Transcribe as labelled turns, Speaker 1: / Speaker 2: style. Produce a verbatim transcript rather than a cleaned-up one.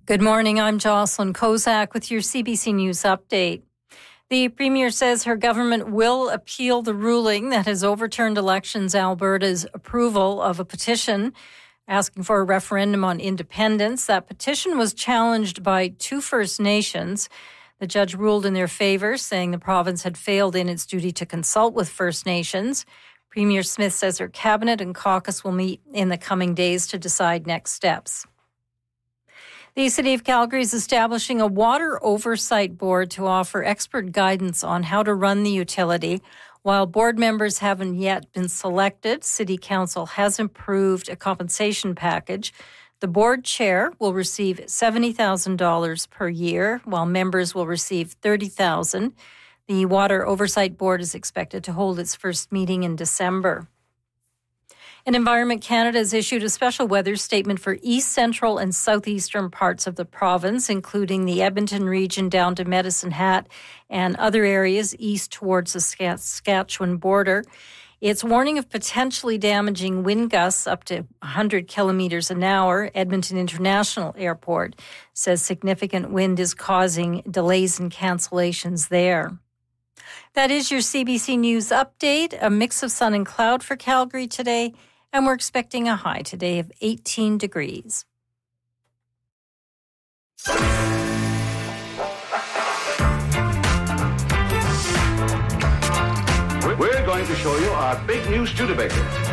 Speaker 1: Good morning. I'm Jocelyn Kozak with your C B C News update. The Premier says her government will appeal the ruling that has overturned Elections Alberta's approval of a petition asking for a referendum on independence. That petition was challenged by two First Nations. The judge ruled in their favor, saying the province had failed in its duty to consult with First Nations. Premier Smith says her cabinet and caucus will meet in the coming days to decide next steps. The City of Calgary is establishing a water oversight board to offer expert guidance on how to run the utility. While board members haven't yet been selected, City Council has approved a compensation package. The board chair will receive seventy thousand dollars per year, while members will receive thirty thousand dollars. The Water Oversight Board is expected to hold its first meeting in December. And Environment Canada has issued a special weather statement for east, central and southeastern parts of the province, including the Edmonton region down to Medicine Hat and other areas east towards the Saskatchewan border. It's warning of potentially damaging wind gusts up to one hundred kilometers an hour. Edmonton International Airport says significant wind is causing delays and cancellations there. That is your C B C News update. A mix of sun and cloud for Calgary today, and we're expecting a high today of eighteen degrees.
Speaker 2: We're going to show you our big new Studebaker.